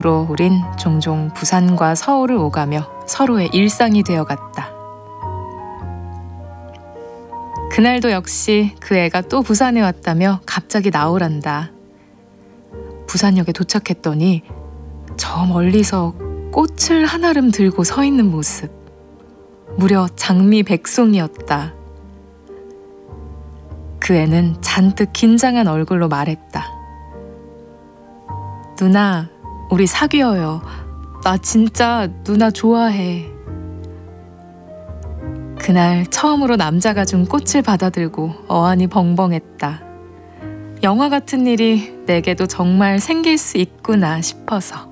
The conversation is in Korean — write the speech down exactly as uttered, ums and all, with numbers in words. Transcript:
우린 종종 부산과 서울을 오가며 서로의 일상이 되어갔다. 그날도 역시 그 애가 또 부산에 왔다며 갑자기 나오란다. 부산역에 도착했더니 저 멀리서 꽃을 한아름 들고 서 있는 모습. 무려 장미 백송이었다. 그 애는 잔뜩 긴장한 얼굴로 말했다. 누나, 우리 사귀어요. 나 진짜 누나 좋아해. 그날 처음으로 남자가 준 꽃을 받아들고 어안이 벙벙했다. 영화 같은 일이 내게도 정말 생길 수 있구나 싶어서.